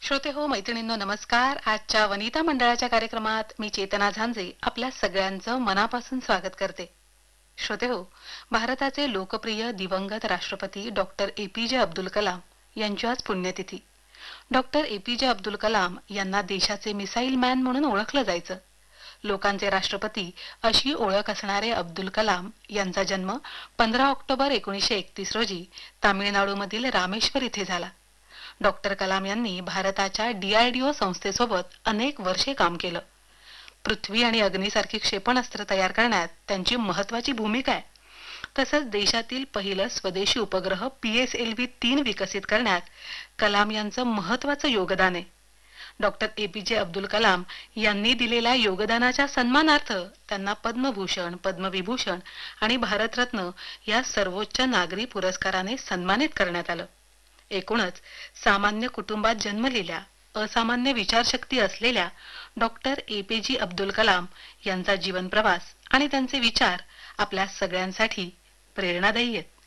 श्रोते हो, मैत्रिणींनो नमस्कार. आजच्या वनिता मंडळाच्या कार्यक्रमात मी चेतना झांजे आपल्या सगळ्यांचं मनापासून स्वागत करते. श्रोते हो, भारताचे लोकप्रिय दिवंगत राष्ट्रपती डॉक्टर APJ अब्दुल कलाम यांची आज पुण्यतिथी. डॉक्टर APJ अब्दुल कलाम यांना देशाचे मिसाईल मॅन म्हणून ओळखलं जायचं. लोकांचे राष्ट्रपती अशी ओळख असणारे अब्दुल कलाम यांचा जन्म 15 ऑक्टोबर 1931 रोजी तामिळनाडूमधील रामेश्वर इथे झाला. डॉक्टर कलाम यांनी भारताच्या DRDO संस्थेसोबत अनेक वर्षे काम केलं. पृथ्वी आणि अग्नीसारखी क्षेपणास्त्र तयार करण्यात त्यांची महत्वाची भूमिका आहे. तसंच देशातील पहिलं स्वदेशी उपग्रह PSLV-3 विकसित करण्यात कलाम यांचं महत्वाचं योगदान आहे. डॉक्टर APJ अब्दुल कलाम यांनी दिलेल्या योगदानाच्या सन्मानार्थ त्यांना पद्मभूषण, पद्मविभूषण आणि भारतरत्न या सर्वोच्च नागरी पुरस्काराने सन्मानित करण्यात आलं. एकूणच सामान्य कुटुंबात जन्मलेल्या असामान्य विचारशक्ती असलेल्या डॉक्टर APJ अब्दुल कलाम यांचा जीवन प्रवास आणि त्यांचे विचार आपल्या सगळ्यांसाठी प्रेरणादायी आहेत.